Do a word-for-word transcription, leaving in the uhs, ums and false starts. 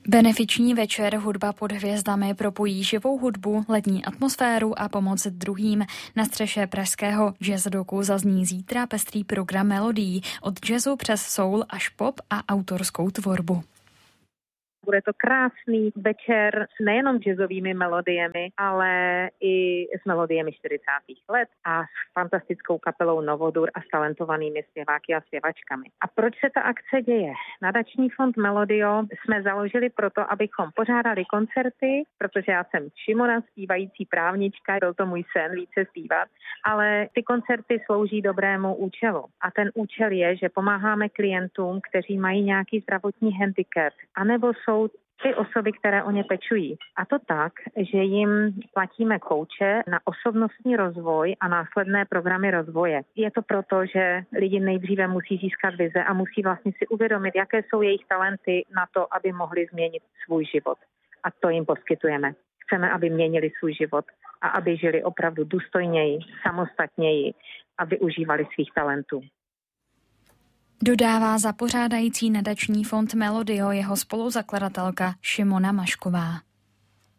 Benefiční večer Hudba pod hvězdami propojí živou hudbu, letní atmosféru a pomoc druhým. Na střeše pražského jazzdoku zazní zítra pestrý program melodií od jazzu přes soul až pop a autorskou tvorbu. Bude to krásný večer s nejenom jazzovými melodiemi, ale i s melodiemi čtyřicátých let a s fantastickou kapelou Novodur a s talentovanými zpěváky a zpěvačkami. A proč se ta akce děje? Nadační fond Melodio jsme založili proto, abychom pořádali koncerty, protože já jsem Šimona, zpívající právnička, byl to můj sen více zpívat, ale ty koncerty slouží dobrému účelu. A ten účel je, že pomáháme klientům, kteří mají nějaký zdravotní handicap, anebo jsou ty osoby, které o ně pečují. A to tak, že jim platíme kouče na osobnostní rozvoj a následné programy rozvoje. Je to proto, že lidi nejdříve musí získat vize a musí vlastně si uvědomit, jaké jsou jejich talenty na to, aby mohli změnit svůj život. A to jim poskytujeme. Chceme, aby měnili svůj život a aby žili opravdu důstojněji, samostatněji a využívali svých talentů. Dodává zapořádající nadační fond Melodio jeho spoluzakladatelka Šimona Mašková.